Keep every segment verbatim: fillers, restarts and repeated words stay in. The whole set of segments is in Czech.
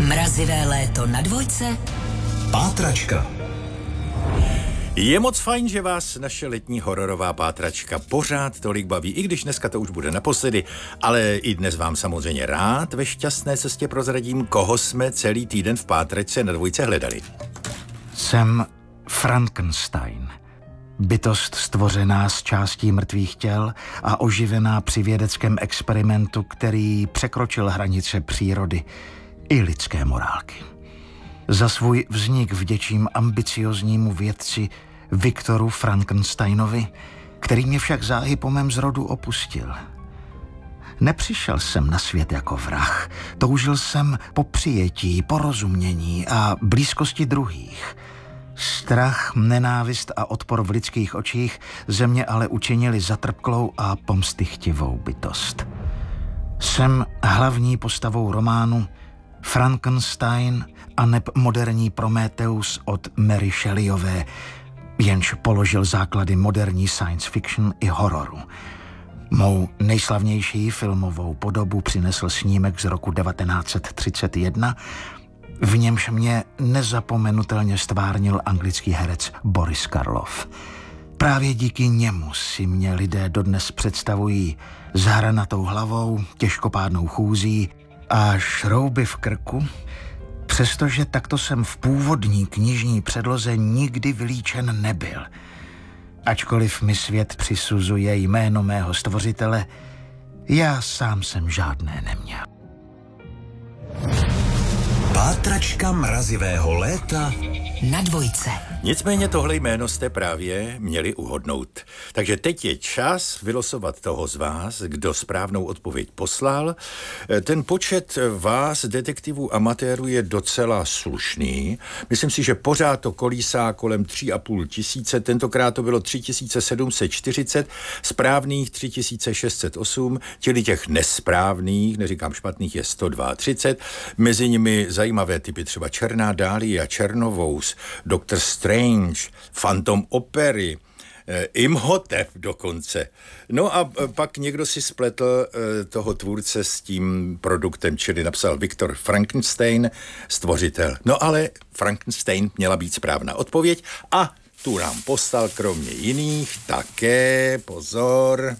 Mrazivé léto na dvojce. Pátračka. Je moc fajn, že vás naše letní hororová pátračka pořád tolik baví, i když dneska to už bude naposledy, ale i dnes vám samozřejmě rád ve šťastné cestě prozradím, koho jsme celý týden v pátračce na dvojce hledali. Jsem Frankenstein. Bytost stvořená z částí mrtvých těl a oživená při vědeckém experimentu, který překročil hranice přírody i lidské morálky. Za svůj vznik vděčím ambicioznímu vědci Viktoru Frankensteinovi, který mě však záhy po mém zrodu opustil. Nepřišel jsem na svět jako vrah, toužil jsem po přijetí, porozumění a blízkosti druhých. Strach, nenávist a odpor v lidských očích ze mě ale učinili zatrpklou a pomstychtivou bytost. Jsem hlavní postavou románu Frankenstein aneb moderní Prometheus od Mary Shelleyové, jenž položil základy moderní science fiction i hororu. Mou nejslavnější filmovou podobu přinesl snímek z roku devatenáct set třicet jedna, v němž mě nezapomenutelně stvárnil anglický herec Boris Karloff. Právě díky němu si mě lidé dodnes představují s hranatou hlavou, těžkopádnou chůzí a šrouby v krku, přestože takto jsem v původní knižní předloze nikdy vylíčen nebyl. Ačkoliv mi svět přisuzuje jméno mého stvořitele, já sám jsem žádné neměl. Pátračka mrazivého léta Na dvojce. Nicméně tohle jméno jste právě měli uhodnout. Takže teď je čas vylosovat toho z vás, kdo správnou odpověď poslal. Ten počet vás, detektivů amatérů, je docela slušný. Myslím si, že pořád to kolísá kolem tři a půl tisíce. Tentokrát to bylo tři tisíce sedm set čtyřicet, správných tři tisíce šest set osm, čili těch nesprávných, neříkám špatných, je sto třicet dva. Mezi nimi zajímavé typy, třeba Černá Dália, Černovous, doktor Strange, Phantom Opery, eh, Imhotep dokonce. No a eh, pak někdo si spletl eh, toho tvůrce s tím produktem, čili napsal Viktor Frankenstein, stvořitel. No ale Frankenstein měla být správná odpověď a tu nám poslal kromě jiných také, pozor,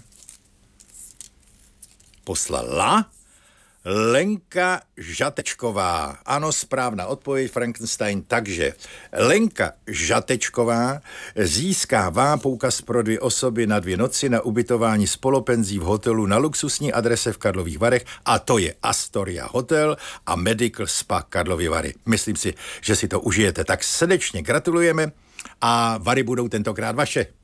poslala Lenka Žatečková. Ano, správná odpověď, Frankenstein. Takže Lenka Žatečková získává poukaz pro dvě osoby na dvě noci na ubytování s polopenzí v hotelu na luxusní adrese v Karlových Varech, a to je Astoria Hotel a Medical Spa Karlovy Vary. Myslím si, že si to užijete, tak srdečně gratulujeme a Vary budou tentokrát vaše.